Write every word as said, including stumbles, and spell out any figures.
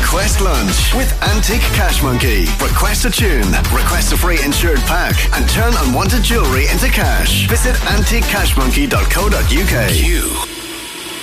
Request lunch with Antique Cash Monkey. Request a tune, request a free insured pack, and turn unwanted jewellery into cash. Visit antique cash monkey dot co dot uk. You